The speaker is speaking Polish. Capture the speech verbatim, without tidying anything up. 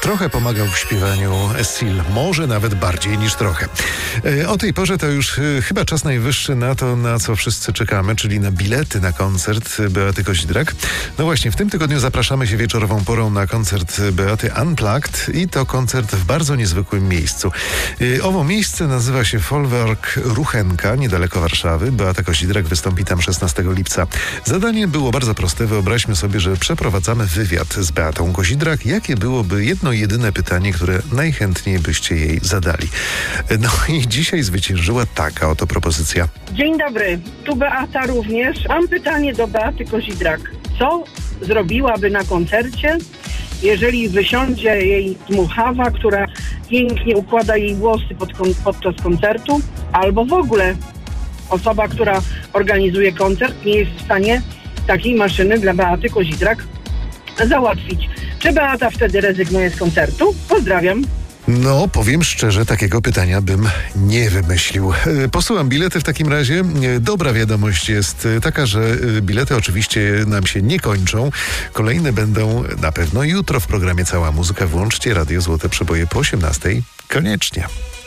Trochę pomagał w śpiewaniu Seal, może nawet bardziej niż trochę. O tej porze to już chyba czas najwyższy na to, na co wszyscy czekamy, czyli na bilety na koncert Beaty Kozidrak. No właśnie, w tym tygodniu zapraszamy się wieczorową porą na koncert Beaty Unplugged i to koncert w bardzo niezwykłym miejscu. Owo miejsce nazywa się Folwark Ruchenka, niedaleko Warszawy. Beata Kozidrak wystąpi tam szesnastego lipca. Zadanie było bardzo proste. Wyobraźmy sobie, że przeprowadzamy wywiad z Beatą Kozidrak. Jakie byłoby jedno jedyne pytanie, które najchętniej byście jej zadali? No i dzisiaj zwyciężyła taka oto propozycja. Dzień dobry, tu Beata również. Mam pytanie do Beaty Kozidrak. Co zrobiłaby na koncercie, jeżeli wysiądzie jej dmuchawa, która pięknie układa jej włosy pod kon- podczas koncertu, albo w ogóle osoba, która organizuje koncert, nie jest w stanie takiej maszyny dla Beaty Kozidrak załatwić. Czy Beata wtedy rezygnuje z koncertu? Pozdrawiam. No, powiem szczerze, takiego pytania bym nie wymyślił. Posyłam bilety w takim razie. Dobra wiadomość jest taka, że bilety oczywiście nam się nie kończą. Kolejne będą na pewno jutro w programie Cała Muzyka. Włączcie Radio Złote Przeboje po osiemnastej. Koniecznie.